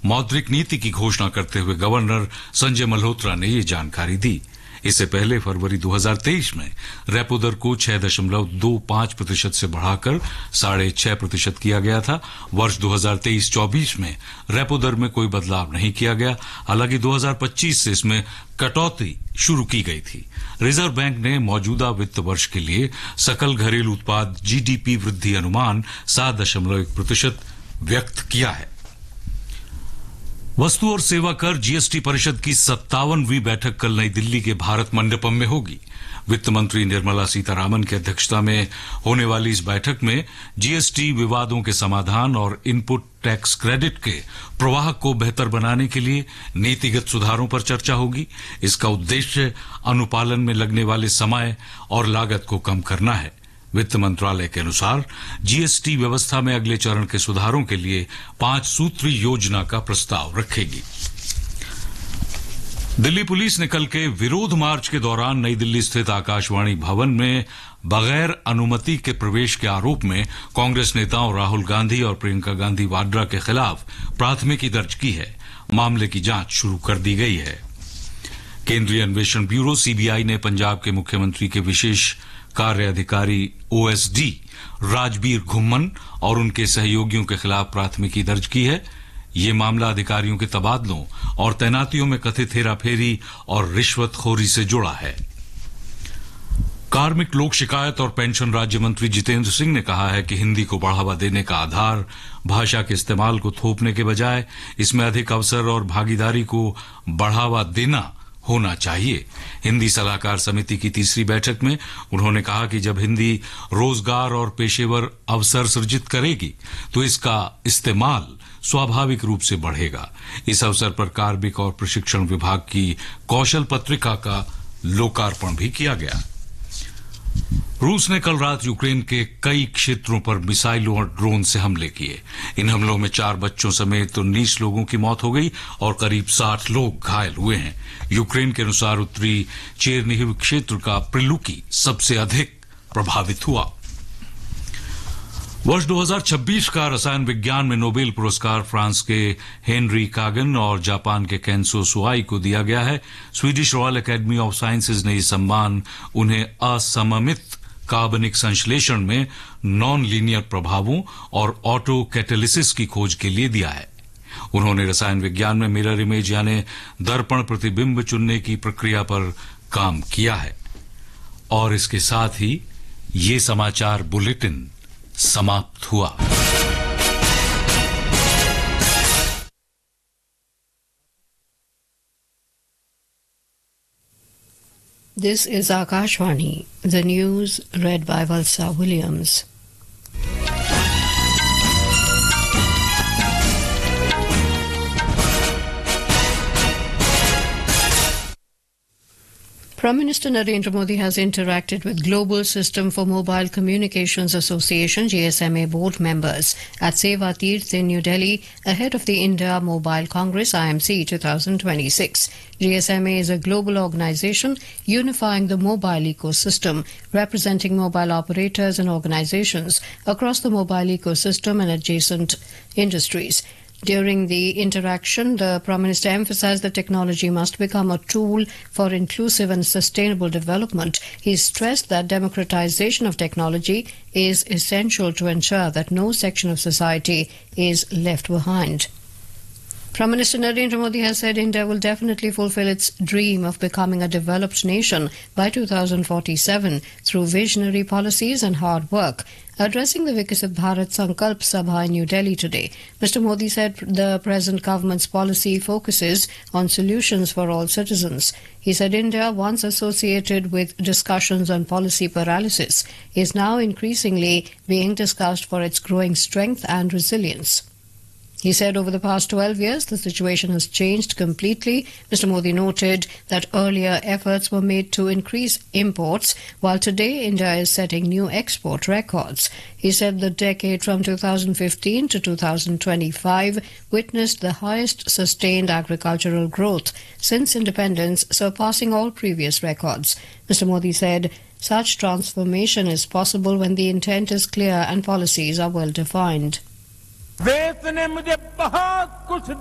मौद्रिक नीति की घोषणा करते हुए गवर्नर संजय मल्होत्रा ने ये जानकारी दी। इससे पहले फरवरी 2023 में रेपो दर को 6.25% से बढ़ाकर 6.5% किया गया था। वर्ष 2023-24 में रेपो दर में कोई बदलाव नहीं किया गया। हालांकि 2025 से इसमें कटौती शुरू की गई थी। रिजर्व बैंक ने मौजूदा वित्त वर्ष के लिए सकल घरेलू उत्पाद जीडीपी वृद्धि अनुमान 7.1% व्यक्त किया है। वस्तु और सेवा कर जीएसटी परिषद की 57वीं बैठक कल नई दिल्ली के भारत मंडपम में होगी। वित्त मंत्री निर्मला सीतारामन की अध्यक्षता में होने वाली इस बैठक में जीएसटी विवादों के समाधान और इनपुट टैक्स क्रेडिट के प्रवाह को बेहतर बनाने के लिए नीतिगत सुधारों पर चर्चा होगी। इसका उद्देश्य अनुपालन में लगने वाले समय और लागत को कम करना है। वित्त मंत्रालय के अनुसार जीएसटी व्यवस्था में अगले चरण के सुधारों के लिए 5 सूत्री योजना का प्रस्ताव रखेगी। दिल्ली पुलिस ने कल के विरोध मार्च के दौरान नई दिल्ली स्थित आकाशवाणी भवन में बगैर अनुमति के प्रवेश के आरोप में कांग्रेस नेताओं राहुल गांधी और प्रियंका गांधी वाड्रा के खिलाफ प्राथमिकी दर्ज की है। मामले की जांच शुरू कर दी गई है। केंद्रीय अन्वेषण ब्यूरो सीबीआई ने पंजाब के मुख्यमंत्री के विशेष कार्य अधिकारी ओएसडी राजबीर घुम्मन और उनके सहयोगियों के खिलाफ प्राथमिकी दर्ज की है। ये मामला अधिकारियों के तबादलों और तैनातियों में कथित हेराफेरी और रिश्वतखोरी से जुड़ा है। कार्मिक लोक शिकायत और पेंशन राज्य मंत्री जितेंद्र सिंह ने कहा है कि हिंदी को बढ़ावा देने का आधार भाषा के इस्तेमाल को थोपने के बजाय इसमें अधिक अवसर और भागीदारी को बढ़ावा देना होना चाहिए। हिंदी सलाहकार समिति की तीसरी बैठक में उन्होंने कहा कि जब हिंदी रोजगार और पेशेवर अवसर सृजित करेगी तो इसका इस्तेमाल स्वाभाविक रूप से बढ़ेगा। इस अवसर पर कार्मिक और प्रशिक्षण विभाग की कौशल पत्रिका का लोकार्पण भी किया गया। रूस ने कल रात यूक्रेन के कई क्षेत्रों पर मिसाइलों और ड्रोन से हमले किए। इन हमलों में 4 बच्चों समेत 19 लोगों की मौत हो गई और करीब 60 लोग घायल हुए हैं। यूक्रेन के अनुसार उत्तरी चेरनिहिव क्षेत्र का प्रिलुकी सबसे अधिक प्रभावित हुआ। वर्ष 2026 का रसायन विज्ञान में नोबेल पुरस्कार फ्रांस के हेनरी कागन और जापान के केंसो सुआई को दिया गया है। Swedish royal academy of sciences ने यह सम्मान उन्हें असममित कार्बनिक संश्लेषण में नॉन लीनियर प्रभावों और ऑटो कैटेलिसिस की खोज के लिए दिया है। उन्होंने रसायन विज्ञान में मिरर इमेज यानी दर्पण प्रतिबिंब चुनने की प्रक्रिया पर काम किया है। और इसके साथ ही ये समाचार बुलेटिन समाप्त हुआ। This is Akashvani, the news read by Valsa Williams. Prime Minister Narendra Modi has interacted with Global System for Mobile Communications Association GSMA board members at Seva Tirth in New Delhi ahead of the India Mobile Congress IMC 2026. GSMA is a global organization unifying the mobile ecosystem, representing mobile operators and organizations across the mobile ecosystem and adjacent industries. During the interaction, the Prime Minister emphasized that technology must become a tool for inclusive and sustainable development. He stressed that democratization of technology is essential to ensure that no section of society is left behind. Prime Minister Narendra Modi has said India will definitely fulfill its dream of becoming a developed nation by 2047 through visionary policies and hard work. Addressing the Viksit Bharat Sankalp Sabha in New Delhi today, Mr. Modi said the present government's policy focuses on solutions for all citizens. He said India, once associated with discussions on policy paralysis, is now increasingly being discussed for its growing strength and resilience. He said over the past 12 years, the situation has changed completely. Mr. Modi noted that earlier efforts were made to increase imports, while today India is setting new export records. He said the decade from 2015 to 2025 witnessed the highest sustained agricultural growth since independence, surpassing all previous records. Mr. Modi said such transformation is possible when the intent is clear and policies are well defined. देश ने मुझे बहुत कुछ